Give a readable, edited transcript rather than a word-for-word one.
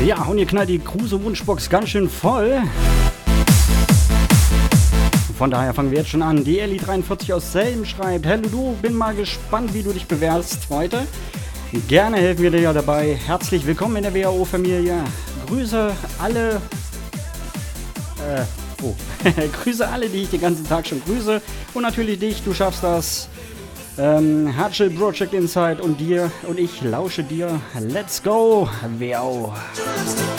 Ja, und ihr knallt die Kruse-Wunschbox ganz schön voll. Von daher fangen wir jetzt schon an. Die Ellie43 aus Selm schreibt: Hallo du, bin mal gespannt, wie du dich bewehrst heute. Gerne helfen wir dir ja dabei. Herzlich willkommen in der WHO-Familie. Grüße alle... Grüße alle, die ich den ganzen Tag schon grüße. Und natürlich dich, du schaffst das. Hatchel Project Insight und dir und ich lausche dir. Let's go, wow.